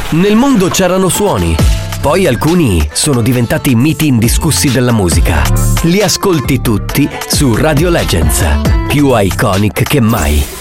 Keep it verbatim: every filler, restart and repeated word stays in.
Nel mondo c'erano suoni, poi alcuni sono diventati miti indiscussi della musica. Li ascolti tutti su Radio Legends, più iconic che mai.